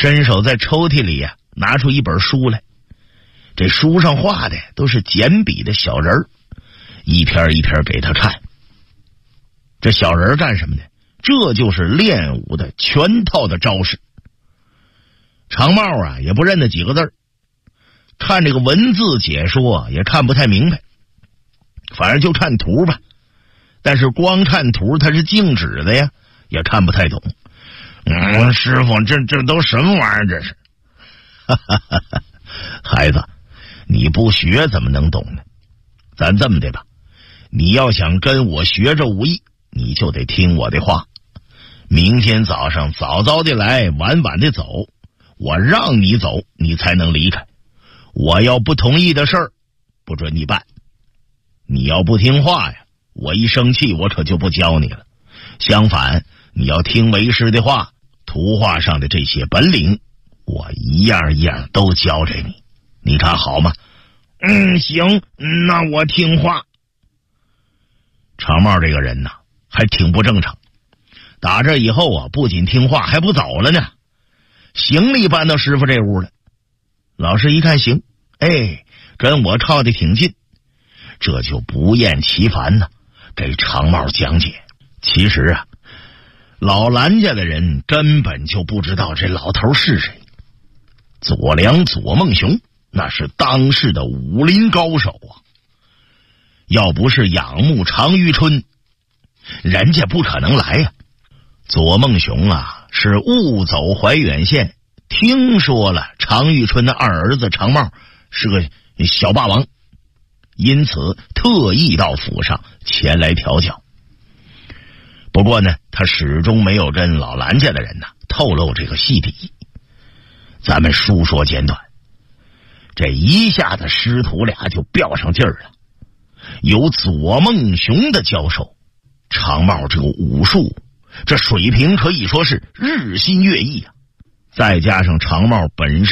伸手在抽屉里呀拿出一本书来，这书上画的都是简笔的小人儿，一篇一篇给他看。这小人干什么呢？这就是练武的全套的招式。常茂啊也不认得几个字，看这个文字解说也看不太明白，反正就看图吧。但是光看图它是静止的呀，也看不太懂。师傅，这都什么玩意儿？这是，孩子，你不学怎么能懂呢？咱这么的吧，你要想跟我学这武艺，你就得听我的话。明天早上早早的来，晚晚的走。我让你走，你才能离开。我要不同意的事儿，不准你办。你要不听话呀，我一生气，我可就不教你了。相反，你要听为师的话，图画上的这些本领，我一样一样都教给你。你看好吗？行，那我听话。常茂这个人呐，还挺不正常。打这以后啊，不仅听话，还不走了呢。行李搬到师傅这屋了。老师一看行，跟我靠得挺近，这就不厌其烦呢，给常茂讲解。其实啊，老兰家的人根本就不知道这老头是谁。左良左孟雄那是当世的武林高手啊，要不是仰慕常遇春，人家不可能来呀。左孟雄啊是误走怀远县，听说了常遇春的二儿子常茂是个小霸王，因此特意到府上前来调教。不过呢，他始终没有跟老兰家的人透露这个细底。咱们书说简短，这一下子师徒俩就飙上劲儿了。有左孟雄的教授，常茂这个武术这水平可以说是日新月异啊。再加上常茂本身